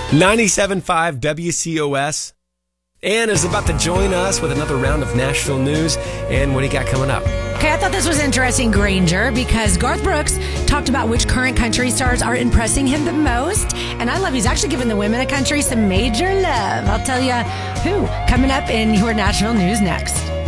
97.5 WCOS. Ann is about to join us with another round of Nashville news. And what do you got coming up? Okay, I thought this was interesting, Granger, because Garth Brooks talked about which current country stars are impressing him the most. And I love he's actually giving the women of country some major love. I'll tell you who coming up in your Nashville news next.